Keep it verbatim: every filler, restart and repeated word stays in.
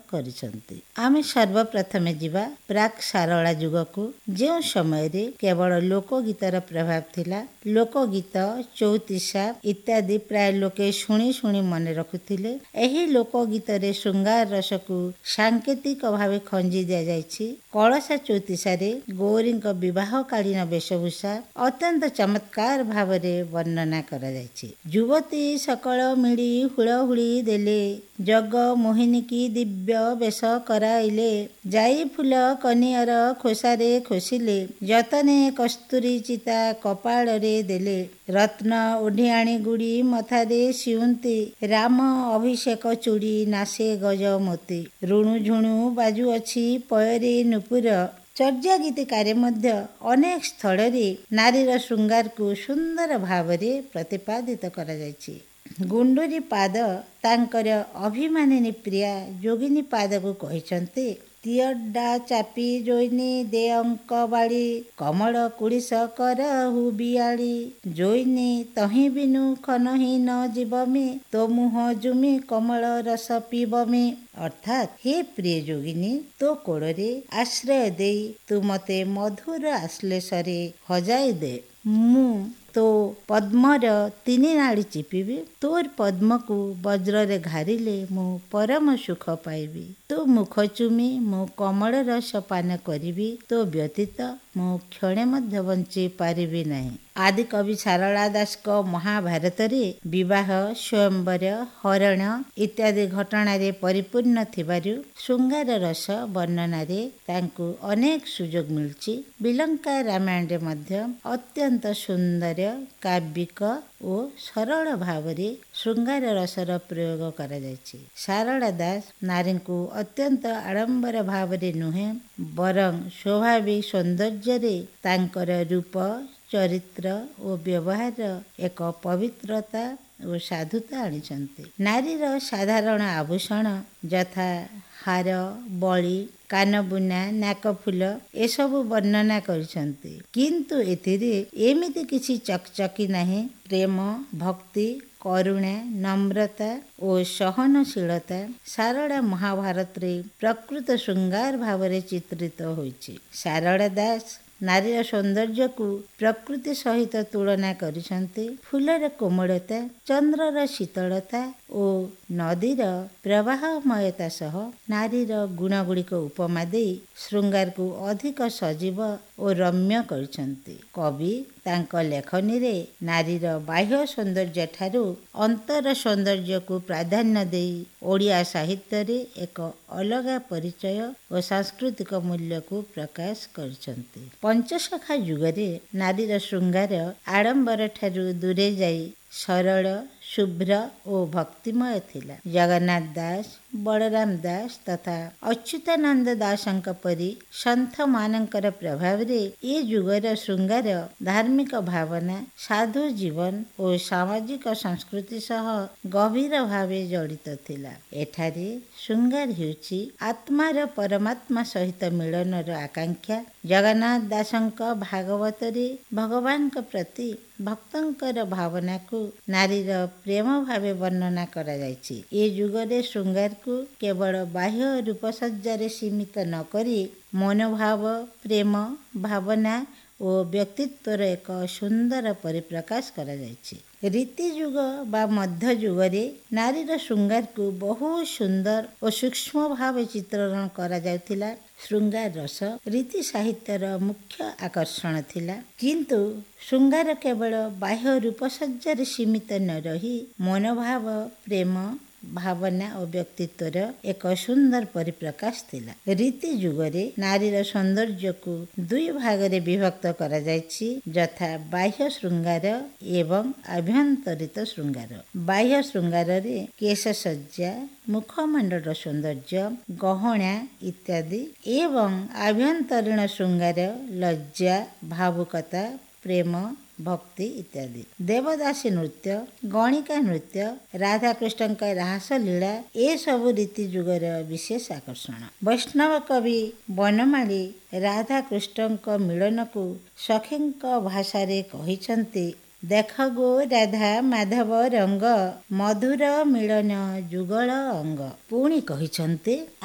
କରିଛନ୍ତି। ଆମେ ସର୍ବପ୍ରଥମେ ଯିବା ପ୍ରାକ୍ ସାରଳା ଯୁଗକୁ, ଯେଉଁ ସମୟରେ କେବଳ ଲୋକଗୀତର ପ୍ରଭାବ ଥିଲା। ଲୋକଗୀତ, ଚଉତିଶା ଇତ୍ୟାଦି ପ୍ରାୟ ଲୋକେ ଶୁଣି ଶୁଣି ମନେ ରଖୁଥିଲେ। ଏହି ଲୋକଗୀତରେ ଶୃଙ୍ଗାର ରସକୁ ସାଙ୍କେତିକ ଭାବେ ଖଞ୍ଜି ଦିଆଯାଇଛି। କଳସ ଚଉତିଶାରେ ଗୌରୀଙ୍କ ବିବାହକାଳୀନ ବେଶଭୂଷା ଅତ୍ୟନ୍ତ ଚମତ୍କାର ଭାବରେ ବର୍ଣ୍ଣନା କରାଯାଇଛି। ଯୁବତୀ ସକଳ ମିଳି ହୁଳହୁଳି ଦେଲେ, ଜଗ ମୋହିନୀକି ଦିବ୍ୟ ବେଶ କରାଇଲେ। ଯାଇ ଫୁଲ କନିଅର ଖୋସାରେ ଖୋସିଲେ, ଯତନେ କସ୍ତୁରୀ ଚିତା କପାଳରେ ଦେଲେ। ରତ୍ନ ଓଢ଼ିଆଣି ଗୁଡ଼ି ମଥାରେ ସିଉନ୍ତି, ରାମ ଅଭିଷେକ ଚୁଡ଼ି ନାସେ ଗଜମୋତି। ରୁଣୁ ଝୁଣୁ ବାଜୁଅଛି ପୟରେ ନୂପୁର। ଚର୍ଯା ଗୀତିକାରେ ମଧ୍ୟ ଅନେକ ସ୍ଥଳରେ ନାରୀର ଶୃଙ୍ଗାରକୁ ସୁନ୍ଦର ଭାବରେ ପ୍ରତିପାଦିତ କରାଯାଇଛି। ଗୁଣ୍ଡୁରୀ ପାଦ ତାଙ୍କର ଅଭିମାନିନୀ ପ୍ରିୟା ଯୋଗିନୀ ପାଦକୁ କହିଛନ୍ତି, ତିଅଡା ଚାପି ଜୋଇନି ଦେ ଅଙ୍କ ବାଳି, କମଳ କୁଳିଶ କରହୁ ବିଆଳି। ଜୋଇନି ତହିଁ ବିନୁ ଖନହି ନ ଯିବମି, ତୋ ମୁହଁ ଜୁମି କମଳ ରସ ପିବମି। ଅର୍ଥାତ୍, ହେ ପ୍ରିୟ ଯୋଗିନୀ, ତୋ କୋଳରେ ଆଶ୍ରୟ ଦେଇ ତୁ ମତେ ମଧୁର ଆଶ୍ଲେଷରେ ହଜାଇ ଦେ। ମୁଁ ତୋ ପଦ୍ମର ତିନି ନାଡ଼ି ଚିପିବି। ତୋର ପଦ୍ମକୁ ବଜ୍ରରେ ଘାରିଲେ ମୁଁ ପରମ ସୁଖ ପାଇବି। ତୋ ମୁଖ ଚୁମି ମୁଁ କମଳ ରସ ପାନ କରିବି। ତୋ ବ୍ୟତୀତ ମୁଁ କ୍ଷଣେ ମଧ୍ୟ ବଞ୍ଚି ପାରିବି ନାହିଁ। ଆଦିକବି ସାରଳା ଦାସଙ୍କ ମହାଭାରତରେ ବିବାହ, ସ୍ୱୟଂବର, ହରଣ ଇତ୍ୟାଦି ଘଟଣାରେ ପରିପୂର୍ଣ୍ଣ ଥିବାରୁ ଶୃଙ୍ଗାର ରସ ବର୍ଣ୍ଣନାରେ ତାଙ୍କୁ ଅନେକ ସୁଯୋଗ ମିଳିଛି। ବିଲଙ୍କା ରାମାୟଣରେ ମଧ୍ୟ ଅତ୍ୟନ୍ତ ସୁନ୍ଦର, କାବ୍ୟିକ ଓ ସରଳ ଭାବରେ ଶୃଙ୍ଗାର ରସର ପ୍ରୟୋଗ କରାଯାଇଛି। ସାରଳା ଦାସ ନାରୀଙ୍କୁ ଅତ୍ୟନ୍ତ ଆଡ଼ମ୍ବର ଭାବରେ ନୁହେଁ, ବରଂ ସ୍ୱାଭାବିକ ସୌନ୍ଦର୍ଯ୍ୟରେ ତାଙ୍କର ରୂପ, ଚରିତ୍ର ଓ ବ୍ୟବହାର ଏକ ପବିତ୍ରତା ଓ ସାଧୁତା ଆଣିଛନ୍ତି। ନାରୀର ସାଧାରଣ ଆଭୂଷଣ ଯଥା ହାର, ବଳି, କାନବୁନା, ନାକଫୁଲ ଏସବୁ ବର୍ଣ୍ଣନା କରିଛନ୍ତି। କିନ୍ତୁ ଏଥିରେ ଏମିତି କିଛି ଚକଚକି ନାହିଁ। ପ୍ରେମ, ଭକ୍ତି, କରୁଣା, ନମ୍ରତା ଓ ସହନଶୀଳତା ସାରଳା ମହାଭାରତରେ ପ୍ରକୃତ ଶୃଙ୍ଗାର ଭାବରେ ଚିତ୍ରିତ ହୋଇଛି। ସାରଳା ଦାସ ନାରୀର ସୌନ୍ଦର୍ଯ୍ୟକୁ ପ୍ରକୃତି ସହିତ ତୁଳନା କରିଛନ୍ତି। ଫୁଲର କୋମଳତା, ଚନ୍ଦ୍ରର ଶୀତଳତା ଓ ନଦୀର ପ୍ରବାହମୟତା ସହ ନାରୀର ଗୁଣଗୁଡ଼ିକ ଉପମା ଦେଇ ଶୃଙ୍ଗାରକୁ ଅଧିକ ସଜୀବ ଓ ରମ୍ୟ କରିଛନ୍ତି। କବି ତାଙ୍କ ଲେଖନୀରେ ନାରୀର ବାହ୍ୟ ସୌନ୍ଦର୍ଯ୍ୟଠାରୁ ଅନ୍ତର ସୌନ୍ଦର୍ଯ୍ୟକୁ ପ୍ରାଧାନ୍ୟ ଦେଇ ଓଡ଼ିଆ ସାହିତ୍ୟରେ ଏକ ଅଲଗା ପରିଚୟ ଓ ସାଂସ୍କୃତିକ ମୂଲ୍ୟକୁ ପ୍ରକାଶ କରିଛନ୍ତି। ପଞ୍ଚସଖା ଯୁଗରେ ନାରୀର ଶୃଙ୍ଗାର ଆଡ଼ମ୍ବରଠାରୁ ଦୂରେଇ ଯାଇ ସରଳ, ଶୁଭ୍ର ଓ ଭକ୍ତିମୟ ଥିଲା। ଜଗନ୍ନାଥ ଦାସ, ବଳରାମ ଦାସ ତଥା ଅଚ୍ୟୁତାନନ୍ଦ ଦାସଙ୍କ ପରି ସନ୍ଥମାନଙ୍କର ପ୍ରଭାବରେ ଏ ଯୁଗର ଶୃଙ୍ଗାର ଧାର୍ମିକ ଭାବନା, ସାଧୁ ଜୀବନ ଓ ସାମାଜିକ ସଂସ୍କୃତି ସହ ଗଭୀର ଭାବେ ଜଡ଼ିତ ଥିଲା। ଏଠାରେ ଶୃଙ୍ଗାର ହେଉଛି ଆତ୍ମାର ପରମାତ୍ମା ସହିତ ମିଳନର ଆକାଂକ୍ଷା। ଜଗନ୍ନାଥ ଦାସଙ୍କ ଭାଗବତରେ ଭଗବାନଙ୍କ ପ୍ରତି ଭକ୍ତଙ୍କର ଭାବନାକୁ ନାରୀର ପ୍ରେମ ଭାବେ ବର୍ଣ୍ଣନା କରାଯାଇଛି। ଏ ଯୁଗରେ ଶୃଙ୍ଗାରକୁ କେବଳ ବାହ୍ୟ ରୂପସଜ୍ଜାରେ ସୀମିତ ନ କରି ମନୋଭାବ, ପ୍ରେମ, ଭାବନା ଓ ବ୍ୟକ୍ତିତ୍ୱର ଏକ ସୁନ୍ଦର ପରିପ୍ରକାଶ କରାଯାଇଛି। ରୀତି ଯୁଗ ବା ମଧ୍ୟଯୁଗରେ ନାରୀର ଶୃଙ୍ଗାରକୁ ବହୁ ସୁନ୍ଦର ଓ ସୂକ୍ଷ୍ମ ଭାବେ ଚିତ୍ରଣ କରାଯାଉଥିଲା। ଶୃଙ୍ଗାର ରସ ରୀତି ସାହିତ୍ୟର ମୁଖ୍ୟ ଆକର୍ଷଣ ଥିଲା। କିନ୍ତୁ ଶୃଙ୍ଗାର କେବଳ ବାହ୍ୟ ରୂପସଜ୍ଜାରେ ସୀମିତ ନ ରହି ମନୋଭାବ, ପ୍ରେମ, ଭାବନା ଓ ବ୍ୟକ୍ତିତ୍ୱର ଏକ ସୁନ୍ଦର ପରିପ୍ରକାଶ ଥିଲା। ରୀତି ଯୁଗରେ ନାରୀର ସୌନ୍ଦର୍ଯ୍ୟକୁ ଦୁଇ ଭାଗରେ ବିଭକ୍ତ କରାଯାଇଛି, ଯଥା ବାହ୍ୟ ଶୃଙ୍ଗାର ଏବଂ ଆଭ୍ୟନ୍ତରିତ ଶୃଙ୍ଗାର। ବାହ୍ୟ ଶୃଙ୍ଗାରରେ କେଶସଜ୍ଜା, ମୁଖମଣ୍ଡଳର ସୌନ୍ଦର୍ଯ୍ୟ, ଗହଣା ଇତ୍ୟାଦି ଏବଂ ଆଭ୍ୟନ୍ତରୀଣ ଶୃଙ୍ଗାର ଲଜ୍ଜା, ଭାବୁକତା, ପ୍ରେମ, ଭକ୍ତି ଇତ୍ୟାଦି। ଦେବଦାସୀ ନୃତ୍ୟ, ଗଣିକା ନୃତ୍ୟ, ରାଧାକୃଷ୍ଣଙ୍କ ରାସଲୀଳା ଏସବୁ ରୀତି ଯୁଗର ବିଶେଷ ଆକର୍ଷଣ। ବୈଷ୍ଣବ କବି ବନମାଳୀ ରାଧାକୃଷ୍ଣଙ୍କ ମିଳନକୁ ସଖୀଙ୍କ ଭାଷାରେ କହିଛନ୍ତି, ଦେଖ ଗୋ ରାଧା ମାଧବ ରଙ୍ଗ, ମଧୁର ମିଳନ ଯୁଗଳ ଅଙ୍ଗ। ପୁଣି କହିଛନ୍ତି,